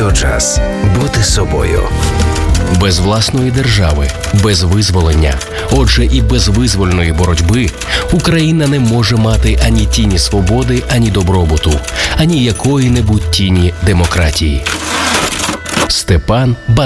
Радіочас. Бути собою. Без власної держави, без визволення, отже і без визвольної боротьби, Україна не може мати ані тіні свободи, ані добробуту, ані якої-небудь тіні демократії. Степан